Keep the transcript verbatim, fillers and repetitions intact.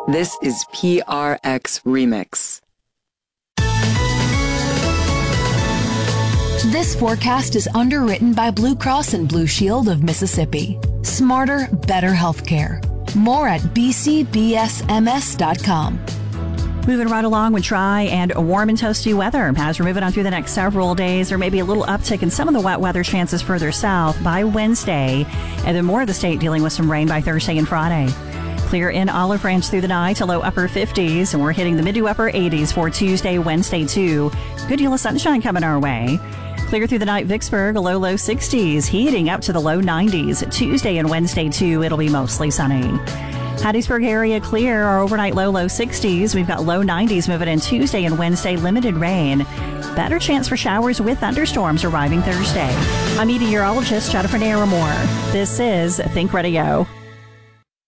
This is P R X Remix. This forecast is underwritten by Blue Cross and Blue Shield of Mississippi. Smarter, better healthcare. More at b c b s m s dot com. Moving right along with dry and warm and toasty weather. As we're moving on through the next several days, there may be a little uptick in some of the wet weather chances further south by Wednesday, and then more of the state dealing with some rain by Thursday and Friday. Clear in Olive Branch through the night to low upper fifties, and we're hitting the mid to upper eighties for Tuesday, Wednesday too. Good deal of sunshine coming our way. Clear through the night, Vicksburg, low, low sixties, heating up to the low nineties. Tuesday and Wednesday too, it'll be mostly sunny. Hattiesburg area clear, our overnight low, low sixties. We've got low nineties moving in Tuesday and Wednesday, limited rain. Better chance for showers with thunderstorms arriving Thursday. I'm meteorologist Jennifer Naramore. This is Think Radio.